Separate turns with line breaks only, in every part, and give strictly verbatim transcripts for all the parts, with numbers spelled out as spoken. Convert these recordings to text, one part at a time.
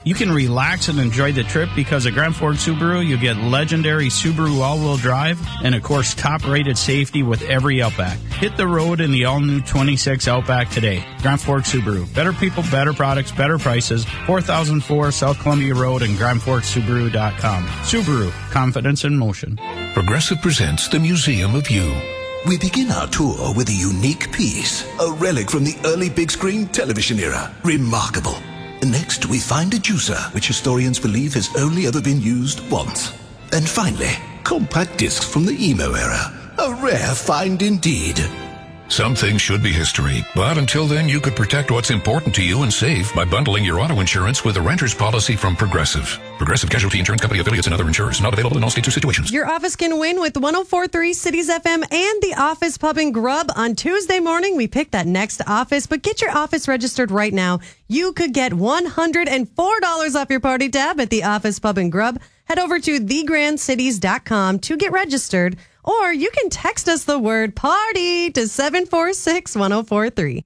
You can relax and enjoy the trip because at Grand Forks Subaru, you get legendary Subaru all-wheel drive and, of course, top-rated safety with every Outback. Hit the road in the all-new twenty-six Outback today. Grand Forks Subaru. Better people, better products, better prices. four thousand four South Columbia Road and grand forks subaru dot com. Subaru. Confidence in motion.
Progressive presents the Museum of You.
We begin our tour with a unique piece, a relic from the early big screen television era. Remarkable. Next, we find a juicer, which historians believe has only ever been used once. And finally, compact discs from the emo era. A rare find indeed.
Some things should be history, but until then you could protect what's important to you and save by bundling your auto insurance with a renter's policy from Progressive. Progressive Casualty Insurance Company affiliates and other insurers. Not available in all states or situations.
Your office can win with one oh four point three Cities F M and the Office Pub and Grub. On Tuesday morning, we pick that next office, but get your office registered right now. You could get one hundred four dollars off your party tab at the Office Pub and Grub. Head over to the grand cities dot com to get registered, or you can text us the word party to seven four six, one oh four three.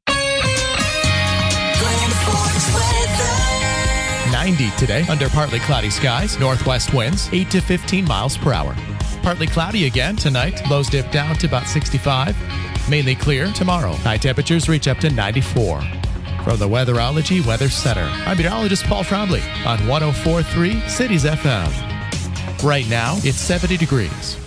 ninety today under partly cloudy skies, northwest winds eight to fifteen miles per hour. Partly cloudy again tonight, lows dip down to about sixty-five. Mainly clear tomorrow. High temperatures reach up to ninety-four. From the Weatherology Weather Center, I'm meteorologist Paul Trombley on one oh four point three Cities F M. Right now, it's seventy degrees.